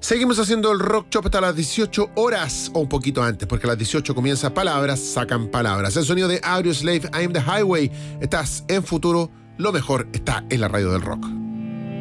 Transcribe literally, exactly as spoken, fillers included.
Seguimos haciendo el Rock Shop hasta las dieciocho horas, o un poquito antes, porque a las dieciocho comienza Palabras Sacan Palabras. El sonido de Audioslave, I'm the Highway. Estás en Futuro, lo mejor está en la radio del rock.